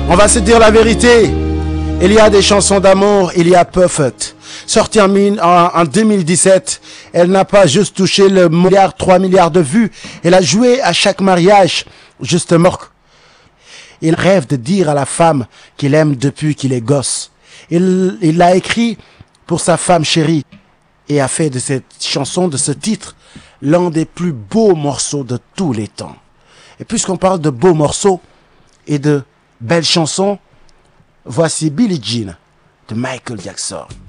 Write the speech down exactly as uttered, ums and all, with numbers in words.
On va se dire la vérité. Il y a des chansons d'amour, il y a Perfect. Sortie en, en, en deux mille dix-sept, elle n'a pas juste touché le milliard, trois milliards de vues. Elle a joué à chaque mariage, justement. Il rêve de dire à la femme qu'il aime depuis qu'il est gosse. Il, il l'a écrit pour sa femme chérie et a fait de cette chanson, de ce titre, l'un des plus beaux morceaux de tous les temps. Et puisqu'on parle de beaux morceaux et de belles chansons, voici Billie Jean de Michael Jackson.